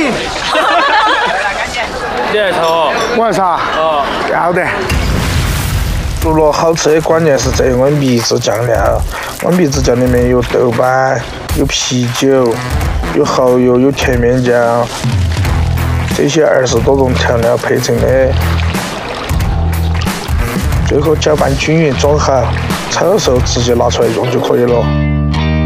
你来炒？ 我来炒。 哦。 要得。猪肉好吃的关键是这碗秘制酱料。碗秘制酱里面有豆瓣，有啤酒，有蚝油，有甜面酱，这些20多种调料配成的。最后搅拌均匀，装好，炒的时候直接拿出来用就可以了。